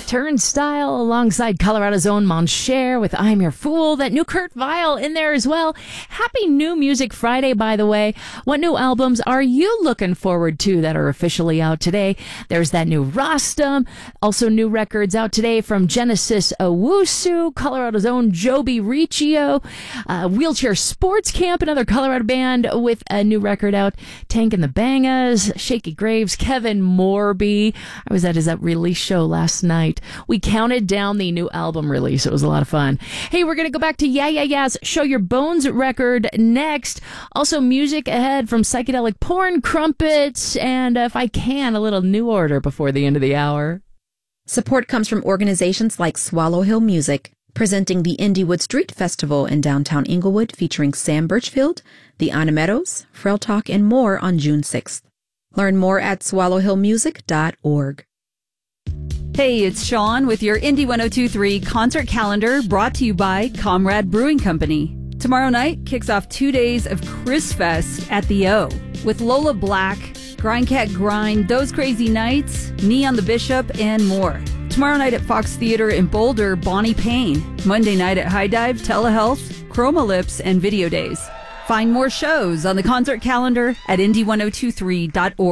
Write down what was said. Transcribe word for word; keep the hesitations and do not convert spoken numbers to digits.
Turnstile alongside Colorado's own Mon Cher with I'm Your Fool. That new Kurt Vile in there as well. Happy New Music Friday, by the way. What new albums are you looking forward to that are officially out today? There's that new Rostam. Also new records out today from Genesis Owusu, Colorado's own Joby Riccio, uh, Wheelchair Sports Camp, another Colorado band with a new record out. Tank and the Bangas, Shaky Graves, Kevin Morby. I was at his uh, release show last night. We counted down the new album release. It was a lot of fun. Hey, we're going to go back to Yeah Yeah Yeah's Show Your Bones record next. Also music ahead from Psychedelic Porn, Crumpets, and uh, if I can, a little New Order before the end of the hour. Support comes from organizations like Swallow Hill Music, presenting the Indywood Street Festival in downtown Inglewood featuring Sam Birchfield, the Animeros, Frail Talk, and more on June sixth. Learn more at swallow hill music dot org. Hey, it's Sean with your Indy ten twenty-three concert calendar brought to you by Comrade Brewing Company. Tomorrow night kicks off two days of Chris Fest at the O with Lola Black, Grindcat Grind, Those Crazy Nights, Me on the Bishop, and more. Tomorrow night at Fox Theater in Boulder, Bonnie Payne. Monday night at High Dive, Telehealth, Chroma Lips, and Video Days. Find more shows on the concert calendar at indy ten twenty-three dot org.